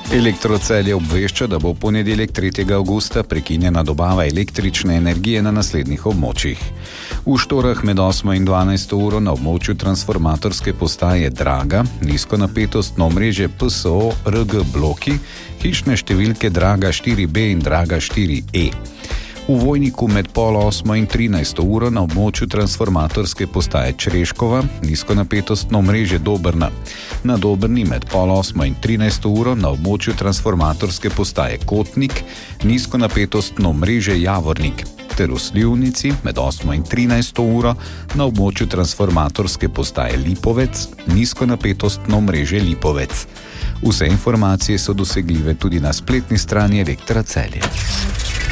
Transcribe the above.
Elektrocelje obvešča, da bo v ponedeljek 3. avgusta prekinjena dobava električne energije na naslednjih območjih. V Štorah med 8 in 12 uro na območju transformatorske postaje Draga, nizkonapetostno omrežje PSO RG bloki, hišne številke Draga 4B in Draga 4E. V Vojniku med 7:30 in 13 uro na območju transformatorske postaje Čreškova, nizkonapetostno omrežje Dobrna. Na Dobrni med 7:30 in 13 uro na območju transformatorske postaje Kotnik, nizkonapetostno omrežje Javornik. Ter v Slivnici med 8 in 13 uro na območju transformatorske postaje Lipovec, nizkonapetostno omrežje Lipovec. Vse informacije so dosegljive tudi na spletni strani Elektra Celje.